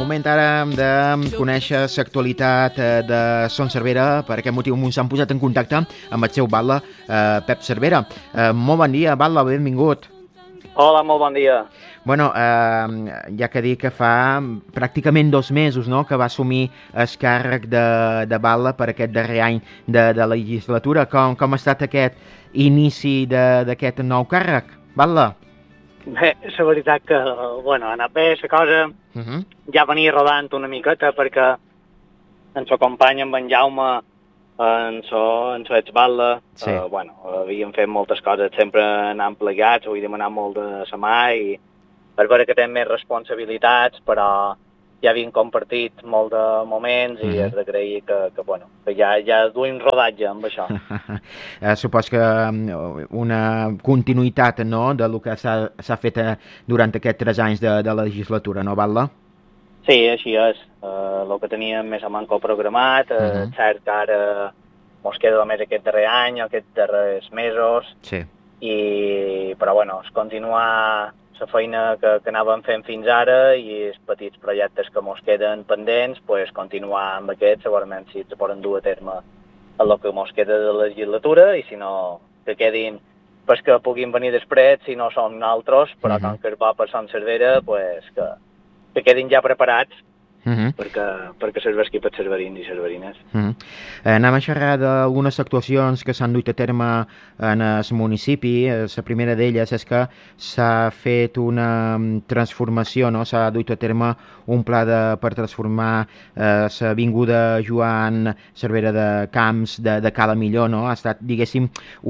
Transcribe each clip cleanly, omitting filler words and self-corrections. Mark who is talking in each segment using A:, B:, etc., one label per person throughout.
A: moment ara de conèixer l'actualitat de Son Cervera. Per aquest motiu s'han posat en contacte amb el seu batlle, Pep Cervera. Molt bon dia, batlle, benvingut.
B: Hola, molt bon dia.
A: Bueno, ja que dic que fa pràcticament 2 mesos, no?, que va assumir el càrrec de batlle per aquest darrer any de la legislatura. Com ha estat aquest inici d'aquest nou càrrec, batlle?
B: Bé, la veritat que, ha anat bé la cosa. Ja venia rodant una miqueta perquè ens acompanya amb en Jaume en so exbatlle.
A: Sí.
B: Havíem fet moltes coses, sempre anant plegats, ho he demanat molt de sa mà i per veure que tenen més responsabilitats, però ja havien compartit molt de moments i és d'agrair que ja duim rodatge amb això.
A: Supos que una continuïtat, no?, de lo que s'ha fet durant aquests 3 anys de legislatura, no, batlle?
B: Sí, així és. El que teníem més o menys programat, cert que ara mos queda només aquest darrer any, aquests darrers mesos,
A: sí.
B: Però es continuar la feina que anàvem fent fins ara i els petits projectes que mos queden pendents, continuar amb aquests, segurament si se poden dur a terme el que mos queda de legislatura i si no, que quedin pues que puguin venir després, si no som nosaltres, però com que és bo per Son Cervera, que quedin ja preparats perquè serveixi per cerverins i cerverines.
A: Anem a xerrar d'algunes actuacions que s'han dut a terme en el municipi. La primera d'elles és que s'ha fet una transformació, no? S'ha dut a terme un pla per transformar l'avinguda Joan Cervera de Camps de Cala Millor, no? Ha estat, diguéssim,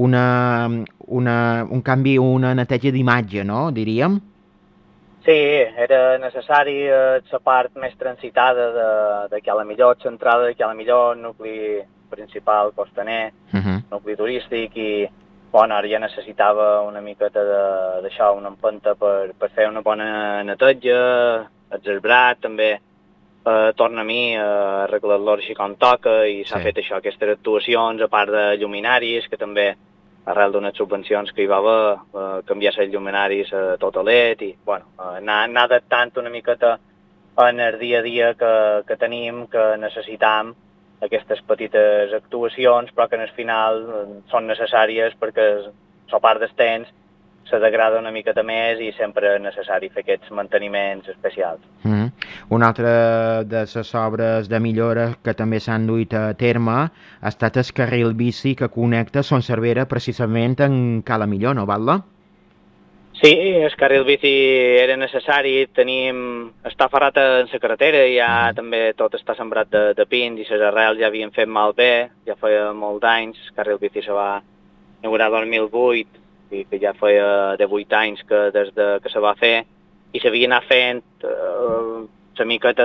A: un canvi, una neteja d'imatge, no?, diríem?
B: Sí, era necessari la part més transitada de Cala Millor, centrada de Cala Millor, nucli principal costaner, nucli turístic i ara ja necessitava una miqueta d'això, una empenta per fer una bona neteja, exarbrat, també torna a mi a arreglar-lo així com toca i s'ha fet això, aquestes actuacions, a part de lluminaris, que també arrel d'unes subvencions que hi va haver, canviar els lluminaris a tot LED i, anar adaptant una miqueta en el dia a dia que tenim, que necessitam aquestes petites actuacions, però que en el final són necessàries perquè la part del temps se degrada una miqueta més i sempre és necessari fer aquests manteniments especials.
A: Una altra de les obres de millora que també s'han duit a terme ha estat el carril bici que connecta Son Cervera precisament en Cala Millor, no, batlle?
B: Sí, el carril bici era necessari, està ferrat en la carretera i ja també tot està sembrat de pins i les arrels ja havien fet malbé, ja feia molts anys, el carril bici se va inaugurar el 2008 i que ja feia de 8 anys des que se va fer i s'havia anat fent la miqueta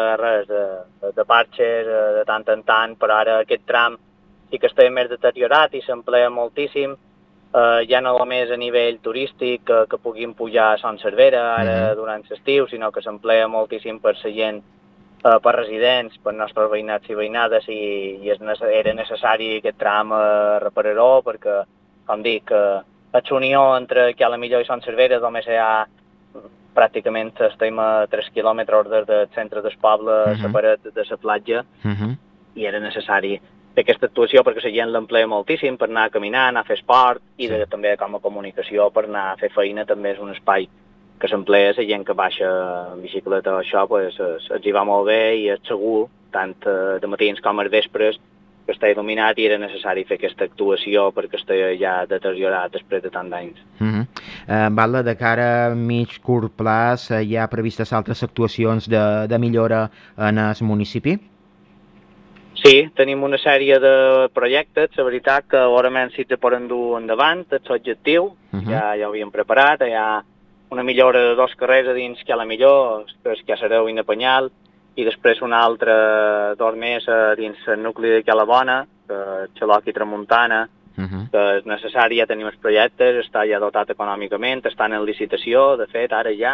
B: de parxes de tant en tant, però ara aquest tram sí que està més deteriorat i s'emplea moltíssim, ja no només a nivell turístic que puguin pujar a Son Cervera ara durant l'estiu, sinó que s'emplea moltíssim per la gent, per residents, per nostres veïnats i veïnades i era necessari aquest tram reparar-ho perquè, com dic, la unió entre Cala Millor i Son Cervera només hi ha pràcticament estem a 3 quilòmetres del centre del poble separat de la platja i era necessari fer aquesta actuació perquè la gent l'emplea moltíssim per anar a caminar, anar a fer esport i també com a comunicació per anar a fer feina també és un espai que s'emplea, la gent que baixa en bicicleta o això, els hi va molt bé i és segur, tant de matins com als vespres, que està il·luminat i era necessari fer aquesta actuació perquè està ja deteriorat després de tant d'anys.
A: Batlle, de cara a mig curt plaç, hi ha previstes altres actuacions de millora en el municipi?
B: Sí, tenim una sèrie de projectes, la veritat que segurament sí que poden dur endavant, és l'objectiu, ja ho havíem preparat, hi ha una millora de 2 carrers a dins Cala Millor, que és Caçareu i Napanyal, i després una altra 2 més dins el nucli de Cala Bona, que és Xaloc i Tramuntana, que és necessari, ja tenim els projectes, està ja dotat econòmicament, estan en licitació, de fet, ara ja,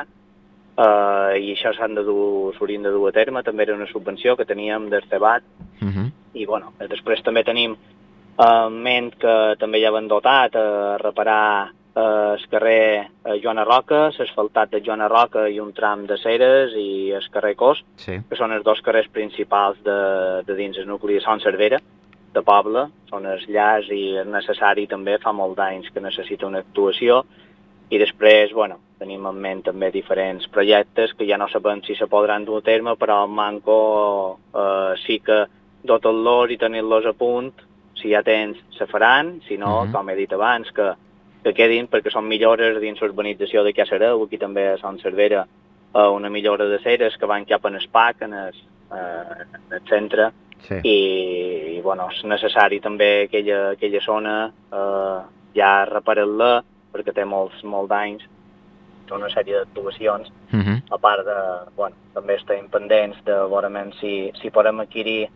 B: i això s'haurien de dur a terme, també era una subvenció que teníem del CEBAT, i després també tenim en ment que també ja van dotat a reparar el carrer Joana Roca, l'asfaltat de Joana Roca i un tram de Ceres i el carrer Cos,
A: Sí.
B: que són els dos carrers principals de dins el nucli de Son Cervera, de poble, són els llars i és necessari també, fa molt d'anys que necessita una actuació, i després, bueno, tenim en ment també diferents projectes que ja no sabem si se podran dur a terme, però el manco sí que dotar-los i tenir-los a punt, si hi ha temps se faran, si no, com he dit abans, que quedin perquè són millores dins l'urbanització de Caçareu, aquí també a Son Cervera, una millora de ceres que van cap en el PAC, en el centre,
A: Sí.
B: i bueno, és necessari també aquella zona ja reparar-la perquè té molts d'anys, una sèrie d'actuacions, a part de, bueno, també estem pendents de veurement si podem adquirir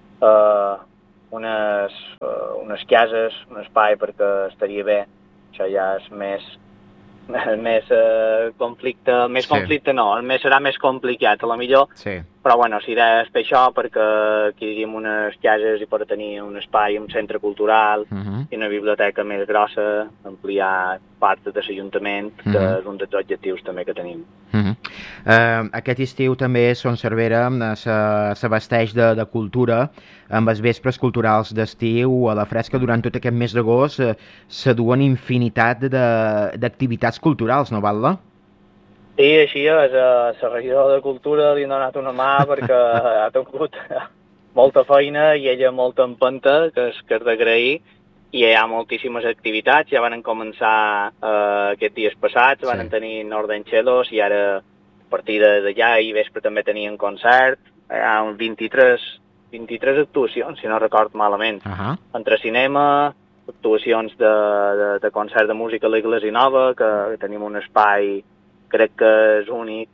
B: unes cases, un espai perquè estaria bé, això ja és més conflicte, conflicte no, serà més complicat, a lo millor,
A: Sí.
B: però bueno, serà per això, perquè adquirim unes cases i per tenir un espai, un centre cultural i una biblioteca més grossa, ampliar part de l'Ajuntament, que és un dels objectius també que tenim.
A: Aquest estiu també Son Cervera s'abasteix de cultura amb els vespres culturals d'estiu a la fresca. Durant tot aquest mes d'agost se duen infinitat d'activitats culturals, no, Batlle?
B: Sí, així és. La regidora de Cultura li ha donat una mà perquè ha tingut molta feina i ella molta empenta, que és d'agrair, i hi ha moltíssimes activitats. Ja van començar aquests dies passats, van tenir Nordenchelos i ara a partir d'allà i vespre també tenien concert. Hi ha 23 actuacions, si no record malament, entre cinema, actuacions de concert de música a l'Iglésia Nova, que tenim un espai, crec que és únic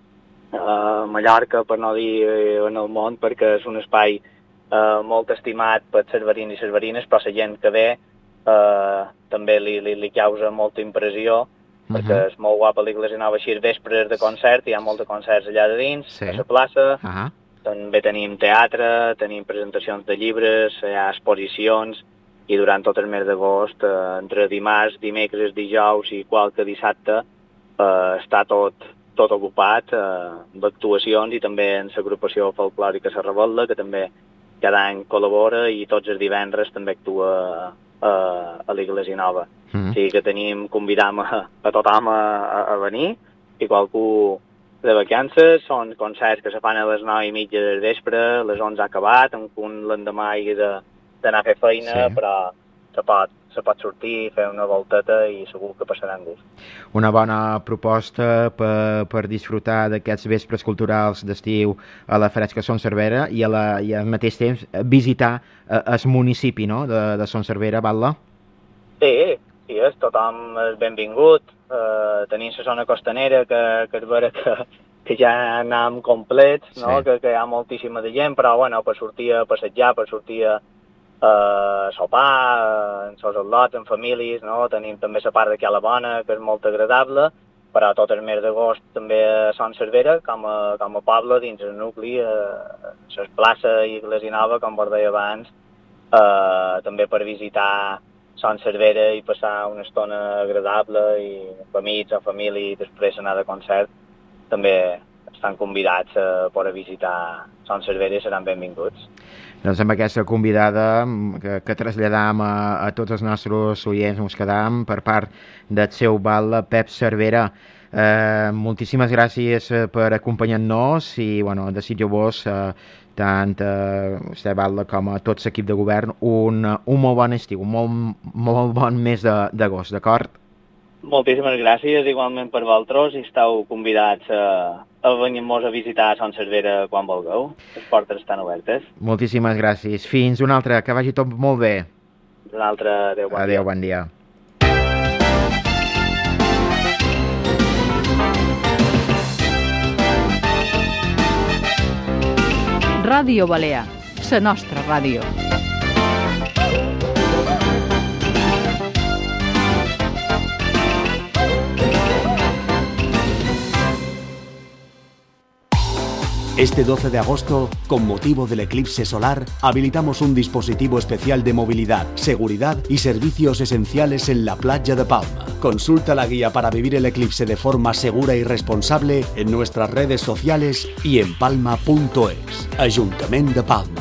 B: a Mallorca, per no dir en el món, perquè és un espai molt estimat per cerverins i cerverines, però la gent que ve també li causa molta impressió, perquè és molt guapa l'Iglésia Nova així vespres de concert, hi ha molts de concerts allà de dins, a la plaça. També tenim teatre, tenim presentacions de llibres, hi ha exposicions, i durant tot el mes d'agost, entre dimarts, dimecres, dijous i qualque dissabte, està tot ocupat d'actuacions i també en l'agrupació folclòrica La Revolta, que també cada any col·labora i tots els divendres també actua a l'Iglésia Nova. O sigui que convidam a tothom a venir, i qualcú de vacances, són concerts que se fan a les 9:30 del vespre, a les 11 ha acabat, l'endemà hi ha d'anar a fer feina, però se pot sortir, fer una volteta i segur que passaran gust.
A: Una bona proposta per disfrutar d'aquests vespres culturals d'estiu a la fresca Son Cervera i al mateix temps visitar el municipi, no?, de Son Cervera, Batlle?
B: Sí, tothom és benvingut. Tenim la zona costanera, que és vera que ja anem complets, no? Que hi ha moltíssima de gent, però bueno, per sortir a passejar, per sortir a sopar, en els al·lots, en famílies, no? Tenim també la part de Cala Bona, que és molt agradable, però tot el mes d'agost també a Son Cervera, com a poble, dins el nucli, la plaça i Iglésia Nova, com vos deia abans, també per visitar Son Cervera i passar una estona agradable i amb amics o família i després anar de concert, també estan convidats a poder visitar Son Cervera i seran benvinguts.
A: Doncs amb aquesta convidada que traslladam a tots els nostres oients ens quedam per part del seu Batlle Pep Cervera. Moltíssimes gràcies per acompanyar-nos i bueno, desitjo-vos tant a vostè, Batlle, com a tot l'equip de govern un molt bon estiu, un molt bon mes d'agost, d'acord?
B: Moltíssimes gràcies, igualment per vosaltres, i esteu convidats a venir-nos a visitar Son Cervera quan vulgueu. Les portes estan obertes.
A: Moltíssimes gràcies. Fins una altra, que vagi tot molt bé.
B: Una altra, adéu, bon dia.
A: Adéu, bon dia.
C: Ràdio Balear, la nostra ràdio.
D: Este 12 de agosto, con motivo del eclipse solar, habilitamos un dispositivo especial de movilidad, seguridad y servicios esenciales en la playa de Palma. Consulta la guía para vivir el eclipse de forma segura y responsable en nuestras redes sociales y en palma.es. Ayuntamiento de Palma.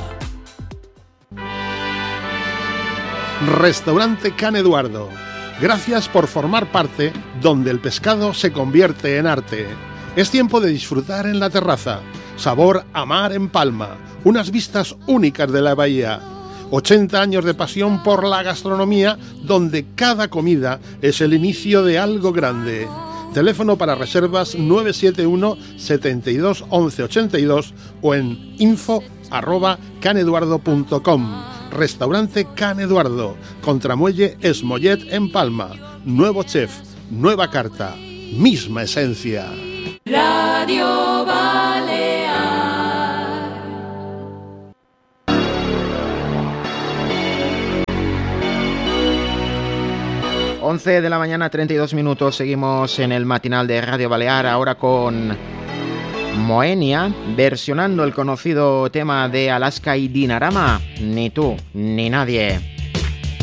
E: Restaurante Can Eduardo. Gracias por formar parte donde el pescado se convierte en arte. Es tiempo de disfrutar en la terraza. Sabor a mar en Palma. Unas vistas únicas de la bahía. 80 años de pasión por la gastronomía, donde cada comida es el inicio de algo grande. Teléfono para reservas 971 72 11 82 o en info@caneduardo.com. Restaurante Can Eduardo, Contramuelle Esmollet en Palma. Nuevo chef, nueva carta, misma esencia.
F: Radio Balear.
A: 11 de la mañana, 32 minutos. Seguimos en el matinal de Radio Balear, ahora con Moenia, versionando el conocido tema de Alaska y Dinarama, Ni tú ni nadie.